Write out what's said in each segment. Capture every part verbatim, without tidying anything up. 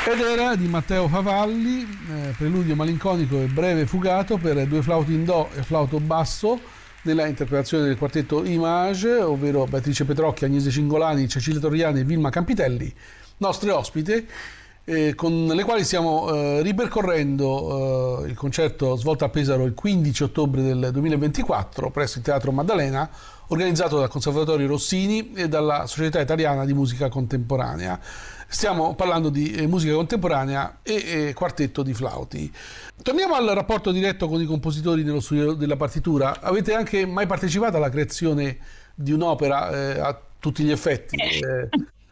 Ed era di Matteo Favalli, eh, preludio malinconico e breve fugato per due flauti in do e flauto basso, nella interpretazione del quartetto Image, ovvero Beatrice Petrocchi, Agnese Cingolani, Cecilia Torriani e Vilma Campitelli, nostre ospite, eh, con le quali stiamo eh, ripercorrendo eh, il concerto svolto a Pesaro il quindici ottobre del duemilaventiquattro presso il Teatro Maddalena, organizzato dal Conservatorio Rossini e dalla Società Italiana di Musica Contemporanea. Stiamo parlando di eh, musica contemporanea e eh, quartetto di flauti. Torniamo al rapporto diretto con i compositori nello studio della partitura. Avete anche mai partecipato alla creazione di un'opera eh, a tutti gli effetti? Eh,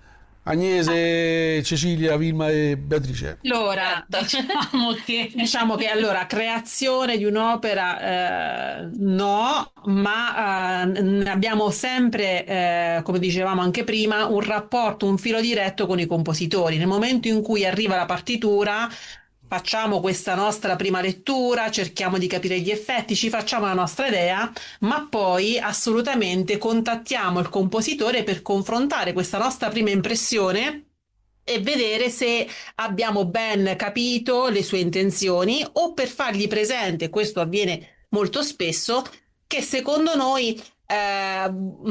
Agnese, Cecilia, Vilma e Beatrice. Allora, diciamo che, diciamo che allora, creazione di un'opera eh, no, ma eh, abbiamo sempre, eh, come dicevamo anche prima, un rapporto, un filo diretto con i compositori. Nel momento in cui arriva la partitura, facciamo questa nostra prima lettura, cerchiamo di capire gli effetti, ci facciamo la nostra idea, ma poi assolutamente contattiamo il compositore per confrontare questa nostra prima impressione e vedere se abbiamo ben capito le sue intenzioni, o per fargli presente, questo avviene molto spesso, che secondo noi eh,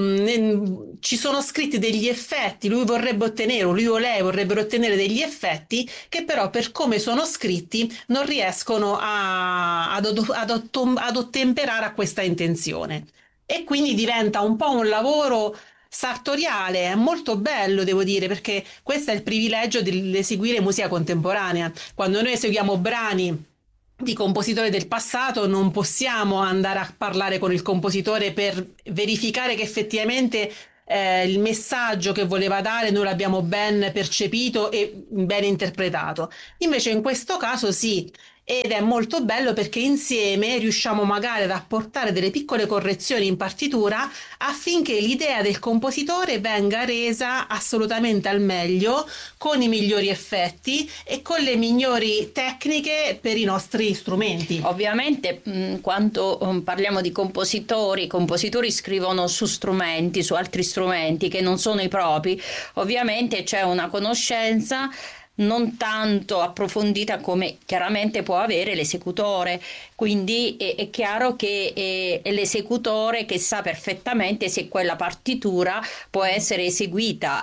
mh, ci sono scritti degli effetti, lui vorrebbe ottenere, o lui o lei vorrebbero ottenere degli effetti che però per come sono scritti non riescono a, ad, ad, ad ottemperare a questa intenzione, e quindi diventa un po' un lavoro sartoriale. È molto bello, devo dire, perché questo è il privilegio di eseguire musica contemporanea. Quando noi eseguiamo brani di compositori del passato non possiamo andare a parlare con il compositore per verificare che effettivamente eh, il messaggio che voleva dare noi l'abbiamo ben percepito e ben interpretato. Invece in questo caso sì, ed è molto bello perché insieme riusciamo magari ad apportare delle piccole correzioni in partitura affinché l'idea del compositore venga resa assolutamente al meglio, con i migliori effetti e con le migliori tecniche per i nostri strumenti. Ovviamente mh, quando um, parliamo di compositori, i compositori scrivono su strumenti, su altri strumenti che non sono i propri, ovviamente c'è una conoscenza non tanto approfondita come chiaramente può avere l'esecutore, quindi è, è chiaro che è, è l'esecutore che sa perfettamente se quella partitura può essere eseguita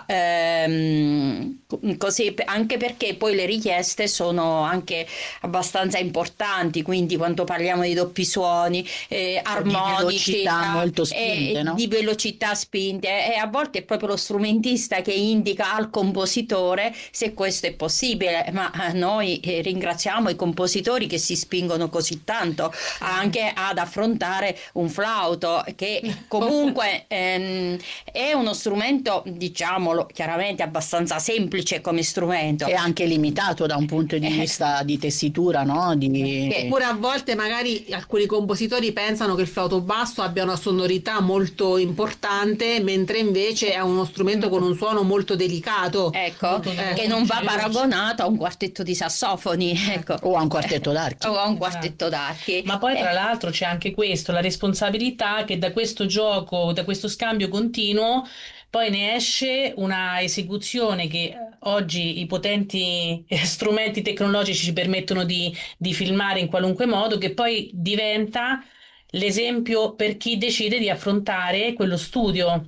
ehm, così, anche perché poi le richieste sono anche abbastanza importanti, quindi quando parliamo di doppi suoni, eh, armonici, di velocità molto spinte, eh, no? di velocità spinte, e a volte è proprio lo strumentista che indica al compositore se questo è possibile. possibile, ma noi ringraziamo i compositori che si spingono così tanto anche ad affrontare un flauto, che comunque ehm, è uno strumento, diciamolo chiaramente, abbastanza semplice come strumento e anche limitato da un punto di vista di tessitura, no? Di... Eppure a volte magari alcuni compositori pensano che il flauto basso abbia una sonorità molto importante, mentre invece è uno strumento con un suono molto delicato, ecco, molto, che eh, non va paragonato a un quartetto di sassofoni, ecco, o a un quartetto d'archi, o a un quartetto d'archi. Ma poi tra eh. l'altro c'è anche questo, la responsabilità che da questo gioco, da questo scambio continuo poi ne esce una esecuzione che oggi i potenti strumenti tecnologici ci permettono di, di filmare in qualunque modo, che poi diventa l'esempio per chi decide di affrontare quello studio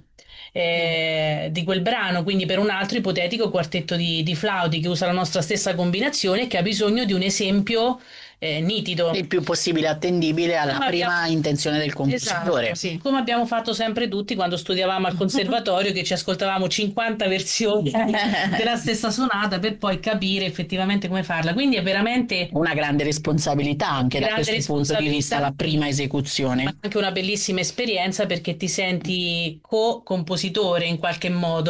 eh, di quel brano, quindi per un altro ipotetico quartetto di, di flauti che usa la nostra stessa combinazione e che ha bisogno di un esempio Eh, nitido, il più possibile attendibile alla Come prima abbiamo... intenzione del compositore. Esatto, sì. Come abbiamo fatto sempre tutti quando studiavamo al conservatorio, che ci ascoltavamo cinquanta versioni della stessa sonata per poi capire effettivamente come farla. Quindi è veramente una grande responsabilità anche da questo punto di vista, la prima esecuzione, ma anche una bellissima esperienza, perché ti senti co-compositore in qualche modo.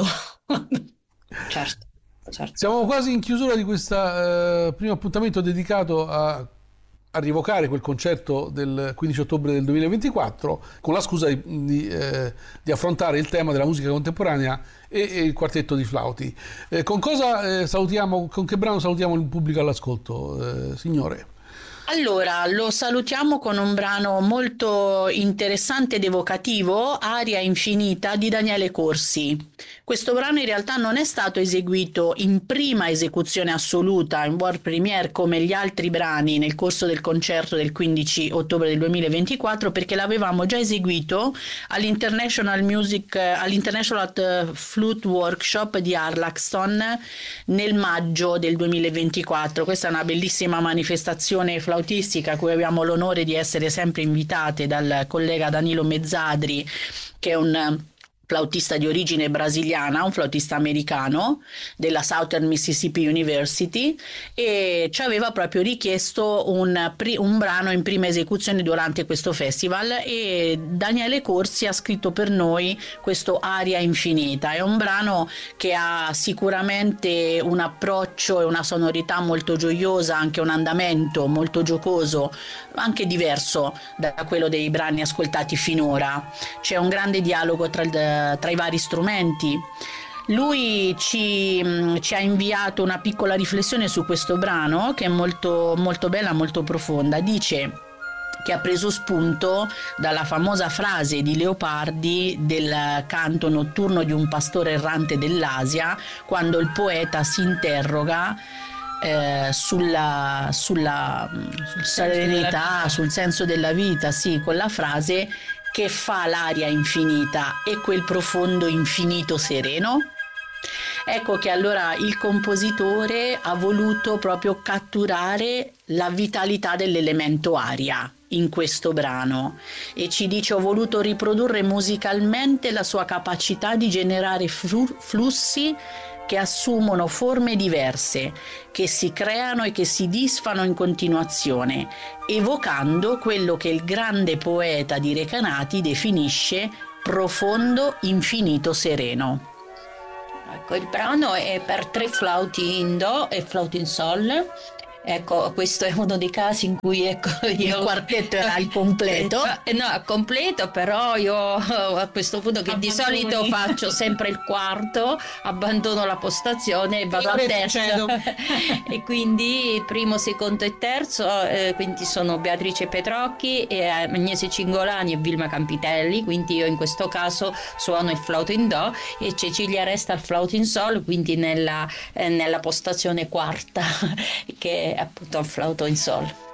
Certo. Certo. Siamo quasi in chiusura di questo eh, primo appuntamento dedicato a, a rievocare quel concerto del quindici ottobre del duemilaventiquattro, con la scusa di, di, eh, di affrontare il tema della musica contemporanea e, e il quartetto di flauti. Eh, con cosa eh, salutiamo, con che brano salutiamo il pubblico all'ascolto, eh, signore? Allora, lo salutiamo con un brano molto interessante ed evocativo, Aria infinita di Daniele Corsi. Questo brano in realtà non è stato eseguito in prima esecuzione assoluta, in world premiere come gli altri brani nel corso del concerto del quindici ottobre del duemilaventiquattro, perché l'avevamo già eseguito all'International Music, all'International Flute Workshop di Arlaxton nel maggio del duemilaventiquattro. Questa è una bellissima manifestazione flautistica a cui abbiamo l'onore di essere sempre invitate dal collega Danilo Mezzadri, che è un flautista di origine brasiliana, un flautista americano della Southern Mississippi University, e ci aveva proprio richiesto un, un brano in prima esecuzione durante questo festival, e Daniele Corsi ha scritto per noi questo Aria infinita. È un brano che ha sicuramente un approccio e una sonorità molto gioiosa, anche un andamento molto giocoso, anche diverso da quello dei brani ascoltati finora. C'è un grande dialogo tra il tra i vari strumenti. Lui ci, ci ha inviato una piccola riflessione su questo brano, che è molto, molto bella, molto profonda. Dice che ha preso spunto dalla famosa frase di Leopardi del canto notturno di un pastore errante dell'Asia, quando il poeta si interroga Eh, sulla, sulla sul serenità, sul senso della vita, sì, con la frase: che fa l'aria infinita e quel profondo infinito sereno? Ecco che allora il compositore ha voluto proprio catturare la vitalità dell'elemento aria in questo brano, e ci dice: ho voluto riprodurre musicalmente la sua capacità di generare flussi che assumono forme diverse, che si creano e che si disfano in continuazione, evocando quello che il grande poeta di Recanati definisce profondo infinito sereno. Ecco, il brano è per tre flauti in do e flauto in sol. Ecco, questo è uno dei casi in cui, ecco, io... il quartetto era al completo. Eh, no, al completo, però io a questo punto, che di solito faccio sempre il quarto, abbandono la postazione e vado al terzo. E quindi primo, secondo e terzo, eh, quindi sono Beatrice Petrocchi, e Agnese Cingolani e Vilma Campitelli, quindi io in questo caso suono il flauto in do, e Cecilia resta al flauto in sol, quindi nella, eh, nella postazione quarta, che è appunto al flauto in sol.